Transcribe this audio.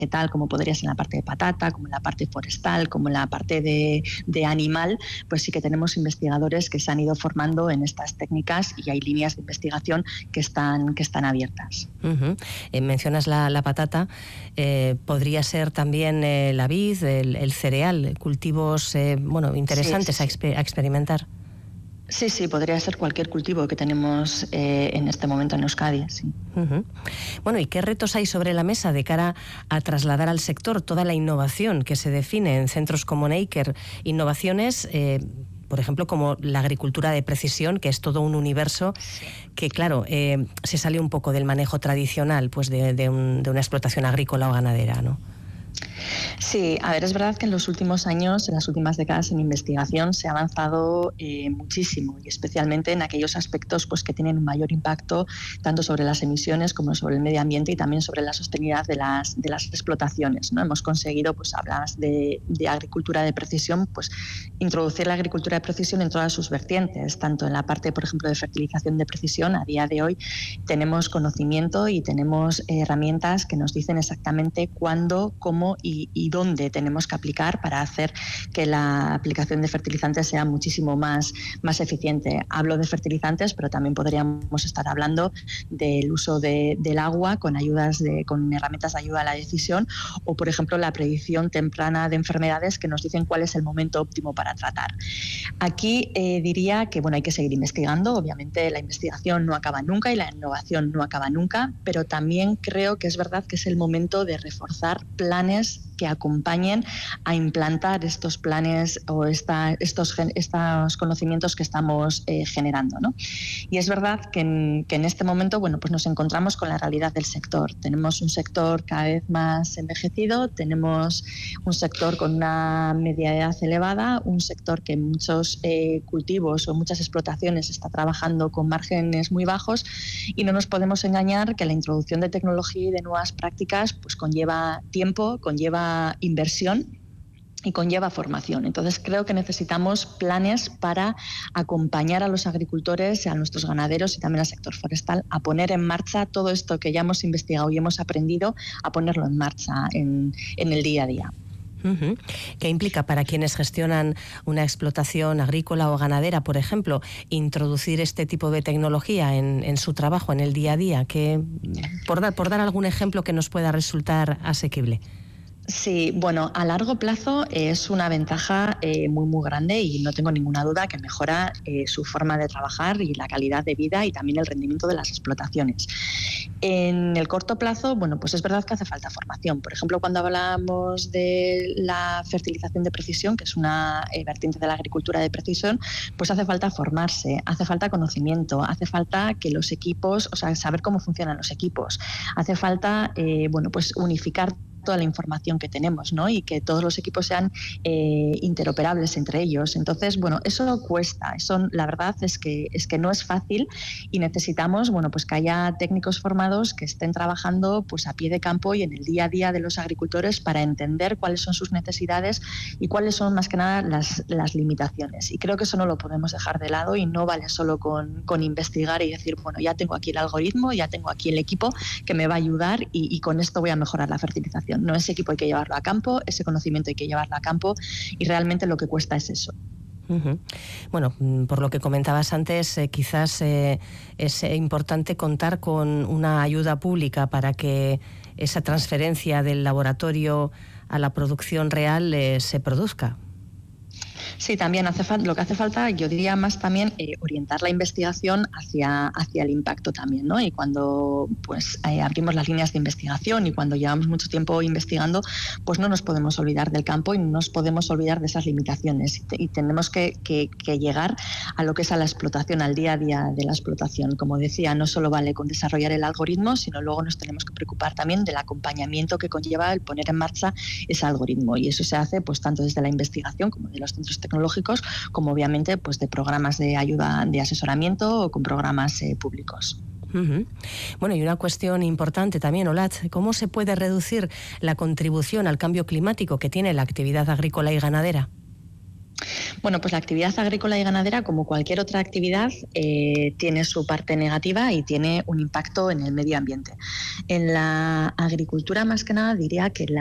vegetal, como podría ser en la parte de patata, como en la parte forestal, como en la parte de animal, pues sí que tenemos investigadores que se han ido formando en estas técnicas y hay líneas de investigación que están abiertas. Mencionas la patata, podría ser también la vid, el cereal, cultivos interesantes sí. a experimentar. Sí, podría ser cualquier cultivo que tenemos en este momento en Euskadi, sí. Bueno, ¿y qué retos hay sobre la mesa de cara a trasladar al sector toda la innovación que se define en centros como Neiker? Innovaciones, por ejemplo, como la agricultura de precisión, que es todo un universo que, claro, se sale un poco del manejo tradicional, pues de una explotación agrícola o ganadera, ¿no? Sí, a ver, es verdad que en los últimos años, en las últimas décadas en investigación se ha avanzado muchísimo y especialmente en aquellos aspectos pues, que tienen un mayor impacto tanto sobre las emisiones como sobre el medio ambiente y también sobre la sostenibilidad de las explotaciones, ¿no? Hemos conseguido, pues hablas de agricultura de precisión, pues introducir la agricultura de precisión en todas sus vertientes, tanto en la parte, por ejemplo, de fertilización de precisión. A día de hoy tenemos conocimiento y tenemos herramientas que nos dicen exactamente cuándo, cómo y dónde tenemos que aplicar para hacer que la aplicación de fertilizantes sea muchísimo más eficiente. Hablo de fertilizantes, pero también podríamos estar hablando del uso del agua con herramientas de ayuda a la decisión o, por ejemplo, la predicción temprana de enfermedades que nos dicen cuál es el momento óptimo para tratar. Aquí diría que hay que seguir investigando. Obviamente la investigación no acaba nunca y la innovación no acaba nunca, pero también creo que es verdad que es el momento de reforzar planes que acompañen a implantar estos planes o estos conocimientos que estamos generando, ¿no? Y es verdad que en este momento pues nos encontramos con la realidad del sector. Tenemos un sector cada vez más envejecido, tenemos un sector con una media edad elevada, un sector que en muchos cultivos o muchas explotaciones está trabajando con márgenes muy bajos y no nos podemos engañar que la introducción de tecnología y de nuevas prácticas pues conlleva tiempo, conlleva inversión y conlleva formación. Entonces creo que necesitamos planes para acompañar a los agricultores, a nuestros ganaderos y también al sector forestal a poner en marcha todo esto que ya hemos investigado y hemos aprendido, a ponerlo en marcha en el día a día. ¿Qué implica para quienes gestionan una explotación agrícola o ganadera, por ejemplo, introducir este tipo de tecnología en su trabajo, en el día a día? Por dar algún ejemplo que nos pueda resultar asequible. Sí, a largo plazo es una ventaja muy grande y no tengo ninguna duda que mejora su forma de trabajar y la calidad de vida y también el rendimiento de las explotaciones. En el corto plazo, pues es verdad que hace falta formación. Por ejemplo, cuando hablamos de la fertilización de precisión, que es una vertiente de la agricultura de precisión, pues hace falta formarse, hace falta conocimiento, hace falta que los equipos, saber cómo funcionan los equipos, hace falta, pues unificar toda la información que tenemos, ¿no? Y que todos los equipos sean interoperables entre ellos. Entonces, eso cuesta. Eso, la verdad es que no es fácil y necesitamos, pues que haya técnicos formados que estén trabajando pues a pie de campo y en el día a día de los agricultores para entender cuáles son sus necesidades y cuáles son más que nada las limitaciones. Y creo que eso no lo podemos dejar de lado y no vale solo con investigar y decir, ya tengo aquí el algoritmo, ya tengo aquí el equipo que me va a ayudar y con esto voy a mejorar la fertilización. No, ese equipo hay que llevarlo a campo, ese conocimiento hay que llevarlo a campo y realmente lo que cuesta es eso. Bueno, por lo que comentabas antes, quizás es importante contar con una ayuda pública para que esa transferencia del laboratorio a la producción real se produzca. Sí, también lo que hace falta, yo diría más también orientar la investigación hacia el impacto también, ¿no? Y cuando abrimos las líneas de investigación y cuando llevamos mucho tiempo investigando, pues no nos podemos olvidar del campo y no nos podemos olvidar de esas limitaciones y tenemos que llegar a lo que es a la explotación, al día a día de la explotación. Como decía, no solo vale con desarrollar el algoritmo, sino luego nos tenemos que preocupar también del acompañamiento que conlleva el poner en marcha ese algoritmo y eso se hace pues tanto desde la investigación como de los centros tecnológicos, como obviamente pues de programas de ayuda, de asesoramiento o con programas públicos. Bueno, y una cuestión importante también, Olat, ¿cómo se puede reducir la contribución al cambio climático que tiene la actividad agrícola y ganadera? Bueno, pues la actividad agrícola y ganadera, como cualquier otra actividad, tiene su parte negativa y tiene un impacto en el medio ambiente. En la agricultura, más que nada, diría que